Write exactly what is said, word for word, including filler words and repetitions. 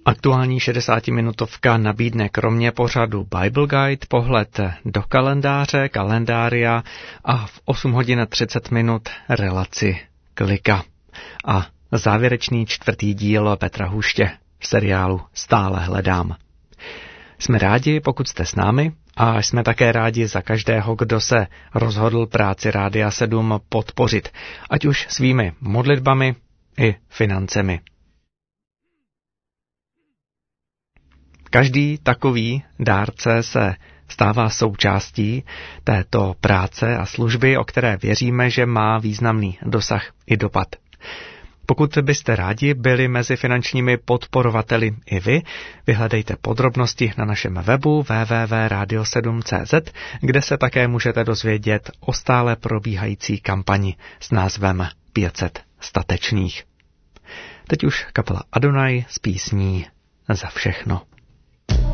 Aktuální šedesátiminutovka nabídne kromě pořadu Bible Guide pohled do kalendáře, kalendária a v osm hodin třicet minut relaci Klika. A závěrečný čtvrtý díl Petra Huště v seriálu Stále hledám. Jsme rádi, pokud jste s námi, a jsme také rádi za každého, kdo se rozhodl práci Rádia sedm podpořit, ať už svými modlitbami i financemi. Každý takový dárce se stává součástí této práce a služby, o které věříme, že má významný dosah i dopad. Pokud byste rádi byli mezi finančními podporovateli i vy, vyhledejte podrobnosti na našem webu w w w tečka radio sedm tečka c z, kde se také můžete dozvědět o stále probíhající kampani s názvem pět set statečných. Teď už kapela Adonai s písní Za všechno.